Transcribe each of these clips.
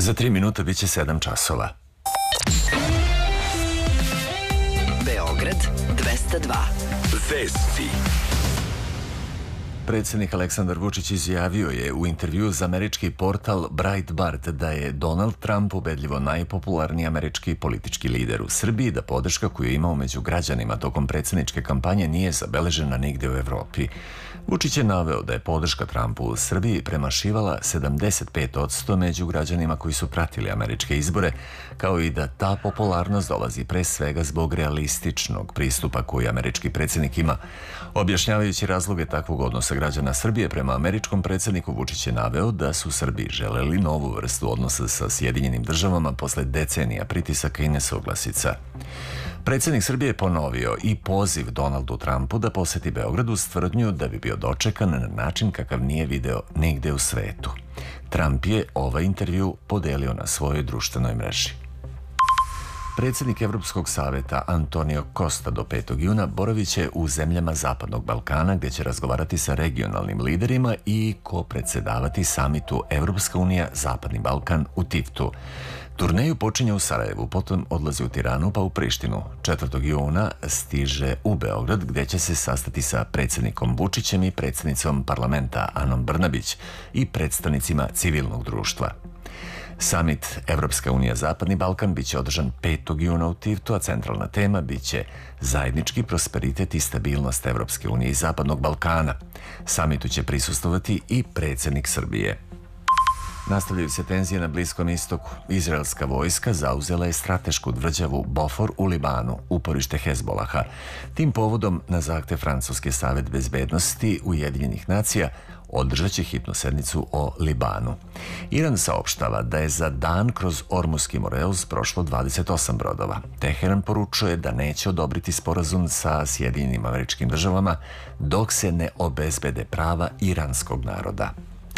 Za 3 minuta bit će 7 časova. Beograd 202. Vesti. Predsjednik Aleksandar Vučić izjavio je u intervjuu za američki portal Breitbart da je Donald Trump ubedljivo najpopularniji američki politički lider u Srbiji, da podrška koju je imao među građanima tokom predsjedničke kampanje nije zabeležena nigde u Evropi. Vučić je naveo da je podrška Trumpu u Srbiji premašivala 75% među građanima koji su pratili američke izbore, kao i da ta popularnost dolazi pre svega zbog realističnog pristupa koji američki predsjednik ima. Objašnjavajući razloge takvog odnosa građana Srbije prema američkom predsjedniku, Vučić je naveo da su Srbiji želeli novu vrstu odnosa sa Sjedinjenim državama posle decenija pritisaka i nesuglasica. Predsjednik Srbije je ponovio i poziv Donaldu Trumpu da poseti Beograd uz tvrdnju da bi bio dočekan na način kakav nije video nigde u svetu. Trump je ovaj intervju podelio na svojoj društvenoj mreži. Predsjednik Evropskog saveta Antonio Costa do 5. juna boravit će u zemljama Zapadnog Balkana, gdje će razgovarati sa regionalnim liderima i kopredsedavati samitu Evropska unija Zapadni Balkan u Tivtu. Turneju počinje u Sarajevu, potom odlazi u Tiranu pa u Prištinu. 4. juna stiže u Beograd, gdje će se sastati sa predsjednikom Vučićem i predsjednicom parlamenta Anom Brnabić i predstavnicima civilnog društva. Samit Evropska unija Zapadni Balkan biće održan 5. juna u Tivtu, a centralna tema biće zajednički prosperitet i stabilnost Evropske unije i Zapadnog Balkana. Samitu će prisustvovati i predsjednik Srbije. Nastavljaju se tenzije na Bliskom istoku. Izraelska vojska zauzela je stratešku tvrđavu Bofor u Libanu, uporište Hezbolaha. Tim povodom, na zahtev Francuski savet bezbednosti Ujedinjenih nacija održat će hitnu sednicu o Libanu. Iran saopštava da je za dan kroz Ormuski Moreus prošlo 28 brodova. Teheran poručuje da neće odobriti sporazum sa Sjedinjenim Američkim Državama dok se ne obezbede prava iranskog naroda.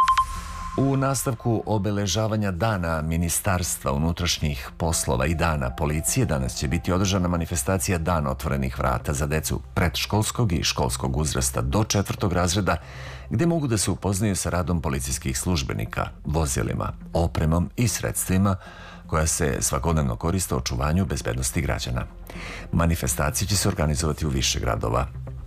U nastavku obeležavanja Dana Ministarstva unutrašnjih poslova i Dana policije danas će biti održana manifestacija Dan otvorenih vrata za decu predškolskog i školskog uzrasta do 4. razreda, gdje mogu da se upoznaju sa radom policijskih službenika, vozilima, opremom i sredstvima koja se svakodnevno koriste u očuvanju bezbednosti građana. Manifestacije će se organizovati u više gradova.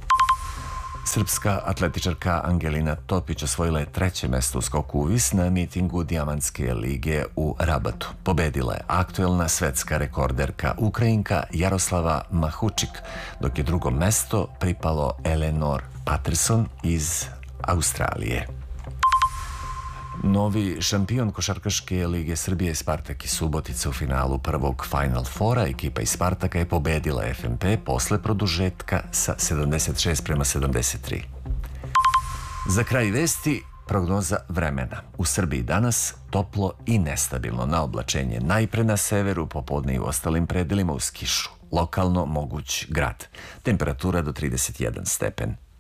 Srpska atletičarka Angelina Topić osvojila je 3. mesto u skoku u vis na mitingu Dijamantske lige u Rabatu. Pobedila je aktuelna svetska rekorderka Ukrajinka Jaroslava Mahučik, dok je 2. mesto pripalo Eleanor Patterson iz Australije. Novi šampion Košarkaške lige Srbije Spartak iz Subotice u finalu prvog Final Fora, ekipa iz Spartaka je pobedila FNP posle produžetka sa 76-73. Za kraj vesti, prognoza vremena. U Srbiji danas toplo i nestabilno, na oblačenje najpre na severu, popodne i u ostalim predelima uz kišu. Lokalno moguć grad. Temperatura do 31 stepen.